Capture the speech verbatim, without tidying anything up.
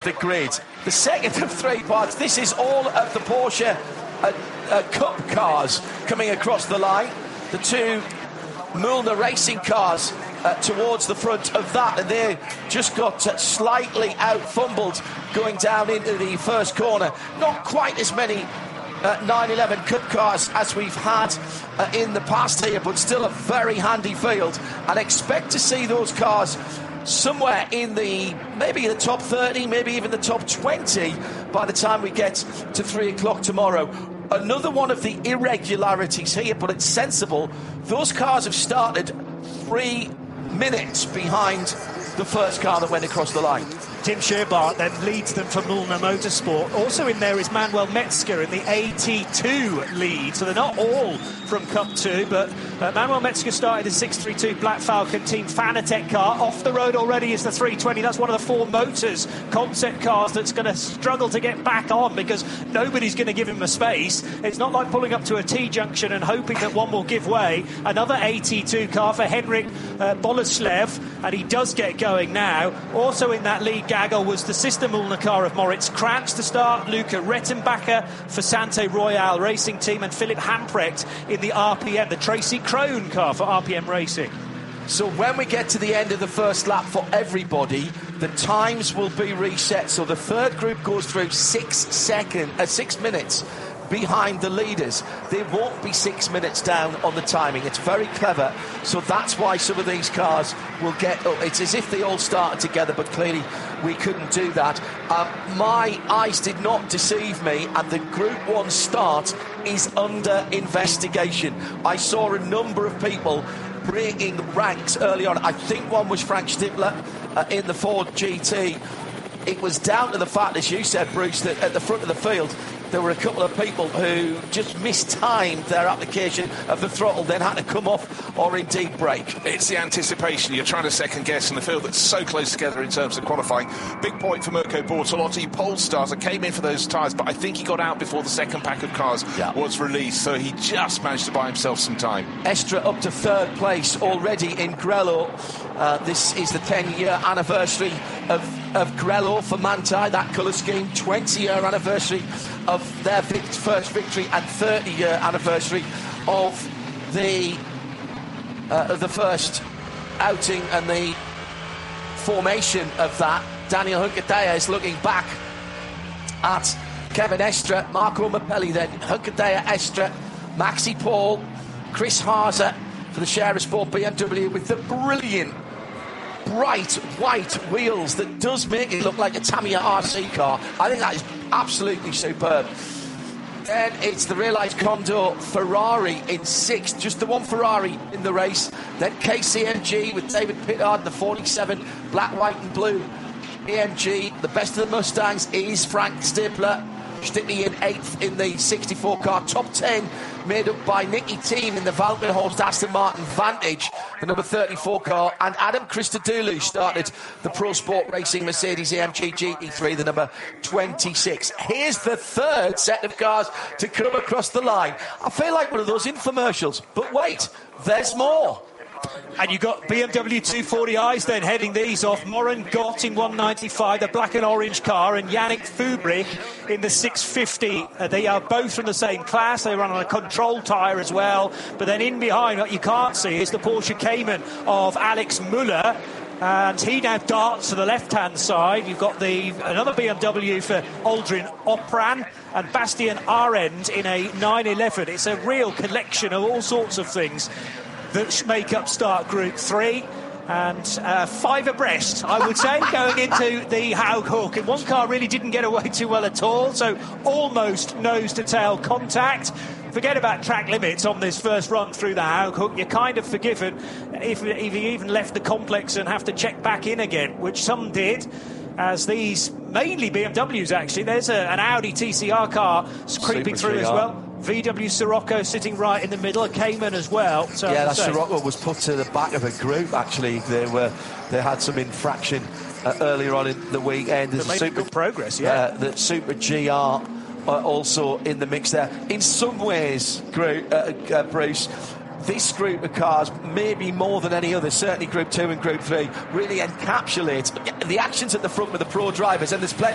the grid. The second of three parts. This is all of the Porsche uh, uh, Cup cars coming across the line. The two Mühlner racing cars uh, towards the front of that, and they just got uh, slightly out fumbled going down into the first corner. Not quite as many Uh, nine eleven Cup cars as we've had uh, in the past here, but still a very handy field, and expect to see those cars somewhere in the maybe the top thirty, maybe even the top twenty by the time we get to three o'clock tomorrow. Another one of the irregularities here, but it's sensible. Those cars have started three minutes behind the first car that went across the line. Tim Scherbart then leads them for Mühlner Motorsport. Also in there is Manuel Metzger in the A T two lead. So they're not all from Cup two, but uh, Manuel Metzger started the six three two Black Falcon Team Fanatec car. Off the road already is the three twenty. That's one of the four Motors concept cars that's going to struggle to get back on because nobody's going to give him a space. It's not like pulling up to a T-junction and hoping that one will give way. Another A T two car for Henrik uh, Boleslev, and he does get going now. Also in that lead Gaggle was the sister Mühlner car of Moritz Kranz to start, Luca Rettenbacher for Sante Royale Racing Team, and Philip Hamprecht in the R P M, the Tracy Crone car for R P M Racing. So when we get to the end of the first lap for everybody, the times will be reset. So the third group goes through six second, uh, six minutes behind the leaders. They won't be six minutes down on the timing. It's very clever. So that's why some of these cars will get up. It's as if they all started together, but clearly we couldn't do that. Um, my eyes did not deceive me, and the Group one start is under investigation. I saw a number of people breaking ranks early on. I think one was Frank Stippler uh, in the Ford G T. It was down to the fact, as you said, Bruce, that at the front of the field there were a couple of people who just mistimed their application of the throttle, then had to come off or indeed brake. It's the anticipation. You're trying to second guess in a field that's so close together in terms of qualifying. Big point for Mirko Bortolotti, pole starter, came in for those tyres, but I think he got out before the second pack of cars yeah. was released, so he just managed to buy himself some time. Estra up to third place already in Grello. Uh, this is the ten-year anniversary of, of Grello for Manthey, that colour scheme, twenty-year anniversary of their vic- first victory, and thirty-year anniversary of the uh, of the first outing and the formation of that. Daniel Hunkedeja is looking back at Kevin Estra, Marco Mappelli, then Hunkedeja, Estra, Maxi Paul, Chris Haase for the Scherer Sport B M W with the brilliant bright white wheels that does make it look like a Tamiya R C car. I think that is absolutely superb. Then it's the Realized Condor Ferrari in sixth, just the one Ferrari in the race. Then K C M G with David Pittard in the forty-seven, black, white and blue A M G. The best of the Mustangs is Frank Stippler. Stickney in eighth in the sixty-four car. Top ten made up by Nicky Thiem in the Valkenhorst Aston Martin Vantage, the number thirty-four car, and Adam Christodoulou started the Pro Sport Racing Mercedes A M G G T three, the number twenty-six. Here's the third set of cars to come across the line. I feel like one of those infomercials, but wait, there's more. And you've got B M W two forty I's then heading these off. Morin Gott in one ninety-five, the black and orange car, and Yannick Fubrich in the six fifty. Uh, they are both from the same class. They run on a control tyre as well. But then in behind, what you can't see is the Porsche Cayman of Alex Müller. And he now darts to the left-hand side. You've got the another B M W for Aldrin Opran and Bastien Arend in a nine eleven. It's a real collection of all sorts of things that make up Start Group three, and uh, five abreast, I would say, going into the Haug Hook. And one car really didn't get away too well at all, so almost nose-to-tail contact. Forget about track limits on this first run through the Haug Hook. You're kind of forgiven if, if you even left the complex and have to check back in again, which some did, as these mainly B M Ws, actually. There's a, an Audi T C R car creeping through as well. V W Sirocco sitting right in the middle, a Cayman as well. So yeah, that Sirocco was put to the back of a group, actually. They were they had some infraction uh, earlier on in the weekend. There's made super, good progress, yeah. Uh, the Super G R uh, also in the mix there. In some ways, Gru- uh, uh, Bruce, this group of cars, maybe more than any other, certainly Group two and Group three, really encapsulate the actions at the front with the pro drivers, and there's plenty